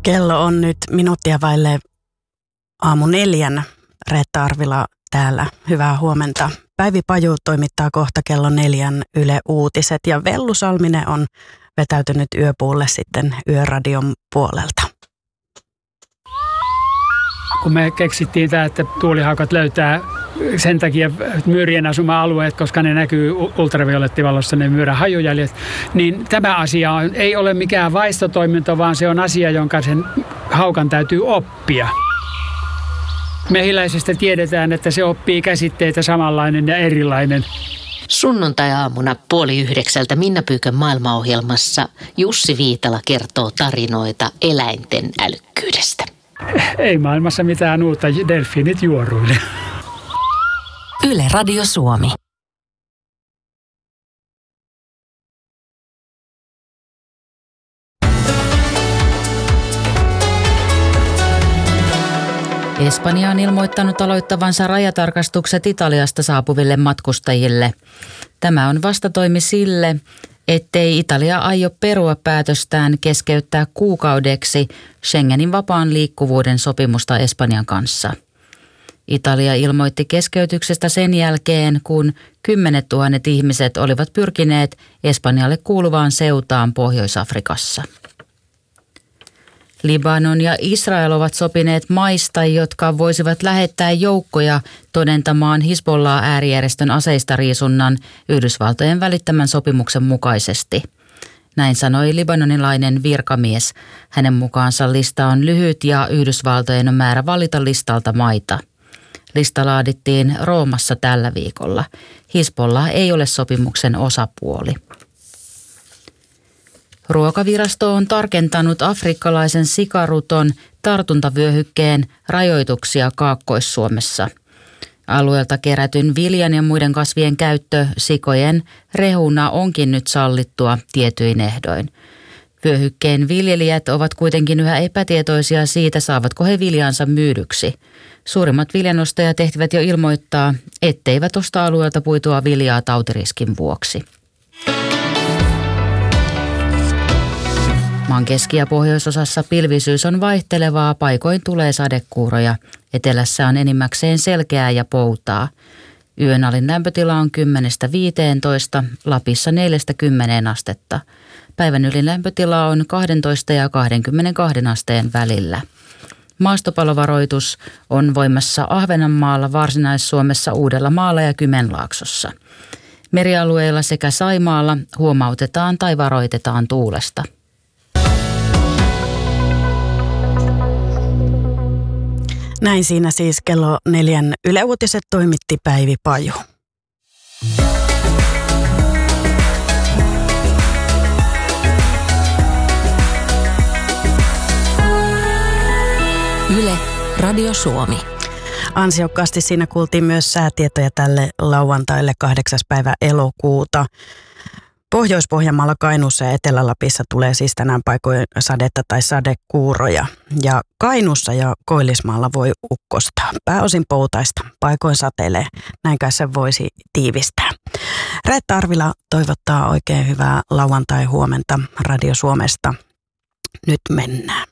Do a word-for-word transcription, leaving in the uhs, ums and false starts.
Kello on nyt minuuttia vaille aamu neljän. Reetta Arvila täällä. Hyvää huomenta. Päivi Paju toimittaa kohta kello neljän Yle Uutiset ja Vellu Salminen on vetäytynyt yöpuulle sitten Yöradion puolelta. Kun me keksittiin tämä, että tuulihaukat löytää sen takia myyrien asuma-alueet, koska ne näkyy ultraviolettivalossa, ne myyrän hajujäljet, niin tämä asia on, ei ole mikään vaistotoiminto, vaan se on asia, jonka sen haukan täytyy oppia. Mehiläisestä tiedetään, että se oppii käsitteitä samanlainen ja erilainen. Sunnuntai-aamuna puoli yhdeksältä Minna Pyykön maailmaohjelmassa Jussi Viitala kertoo tarinoita eläinten älykkyydestä. Ei maailmassa mitään uutta, delfiinit juoruille. Yle Radio Suomi. Espanja on ilmoittanut aloittavansa rajatarkastukset Italiasta saapuville matkustajille. Tämä on vastatoimi sille, ettei Italia aio perua päätöstään keskeyttää kuukaudeksi Schengenin vapaan liikkuvuuden sopimusta Espanjan kanssa. Italia ilmoitti keskeytyksestä sen jälkeen, kun kymmenet tuhannet ihmiset olivat pyrkineet Espanjalle kuuluvaan Seutaan Pohjois-Afrikassa. Libanon ja Israel ovat sopineet maista, jotka voisivat lähettää joukkoja todentamaan Hizbollah-äärijärjestön aseistariisunnan Yhdysvaltojen välittämän sopimuksen mukaisesti. Näin sanoi libanonilainen virkamies. Hänen mukaansa lista on lyhyt ja Yhdysvaltojen on määrä valita listalta maita. Lista laadittiin Roomassa tällä viikolla. Hizbollah ei ole sopimuksen osapuoli. Ruokavirasto on tarkentanut afrikkalaisen sikaruton tartuntavyöhykkeen rajoituksia Kaakkois-Suomessa. Alueelta kerätyn viljan ja muiden kasvien käyttö sikojen rehuna onkin nyt sallittua tietyin ehdoin. Vyöhykkeen viljelijät ovat kuitenkin yhä epätietoisia siitä, saavatko he viljansa myydyksi. Suurimmat viljanostajat ehtivät jo ilmoittaa, etteivät osta alueelta puitua viljaa tautiriskin vuoksi. Maan keski- ja pohjoisosassa pilvisyys on vaihtelevaa, paikoin tulee sadekuuroja. Etelässä on enimmäkseen selkeää ja poutaa. Yön alin lämpötila on kymmenestä viiteentoista, Lapissa neljästä kymmeneen astetta. Päivän ylin lämpötila on kaksitoista ja kaksikymmentäkaksi asteen välillä. Maastopalovaroitus on voimassa Ahvenanmaalla, Varsinais-Suomessa, Uudellamaalla ja Kymenlaaksossa. Merialueilla sekä Saimaalla huomautetaan tai varoitetaan tuulesta. Näin siinä siis kello neljän Yle Uutiset toimitti Päivi Paju. Yle Radio Suomi. Ansiokkaasti siinä kuultiin myös säätietoja tälle lauantaille kahdeksas päivä elokuuta. Pohjois-Pohjanmaalla, Kainuussa ja Etelä-Lapissa tulee siis tänään paikoin sadetta tai sadekuuroja. Ja Kainuussa ja Koillismaalla voi ukkostaa. Pääosin poutaista. Paikoin sateilee. Näin kai se voisi tiivistää. Reetta Arvila toivottaa oikein hyvää lauantai-huomenta Radio Suomesta. Nyt mennään.